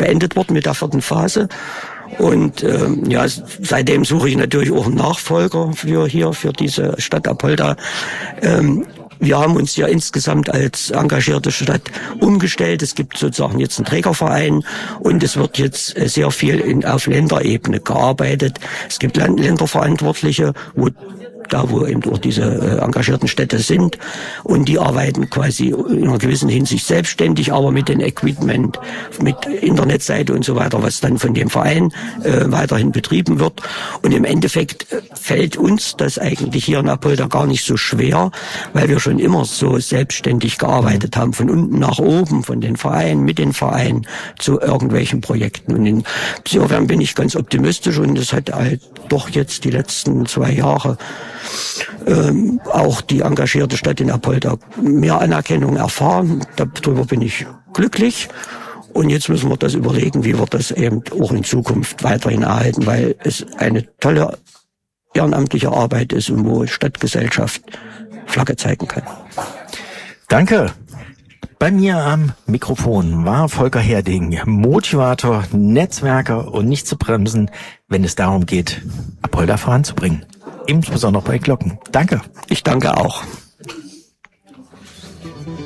beendet worden mit der 4. Phase. Und seitdem suche ich natürlich auch einen Nachfolger für diese Stadt Apolda. Wir haben uns ja insgesamt als engagierte Stadt umgestellt. Es gibt sozusagen jetzt einen Trägerverein und es wird jetzt sehr viel auf Länderebene gearbeitet. Es gibt Länderverantwortliche, wo eben auch diese engagierten Städte sind, und die arbeiten quasi in einer gewissen Hinsicht selbstständig, aber mit dem Equipment, mit Internetseite und so weiter, was dann von dem Verein weiterhin betrieben wird. Und im Endeffekt fällt uns das eigentlich hier in Apolda gar nicht so schwer, weil wir schon immer so selbstständig gearbeitet haben, von unten nach oben, von den Vereinen, mit den Vereinen zu irgendwelchen Projekten. Und insofern bin ich ganz optimistisch, und es hat halt doch jetzt die letzten 2 Jahre auch die engagierte Stadt in Apolda mehr Anerkennung erfahren. Darüber bin ich glücklich. Und jetzt müssen wir das überlegen, wie wir das eben auch in Zukunft weiterhin erhalten, weil es eine tolle ehrenamtliche Arbeit ist und wo Stadtgesellschaft Flagge zeigen kann. Danke. Bei mir am Mikrofon war Volker Herding, Motivator, Netzwerker und nicht zu bremsen, wenn es darum geht, Apolda voranzubringen. Insbesondere bei Glocken. Danke. Ich danke auch.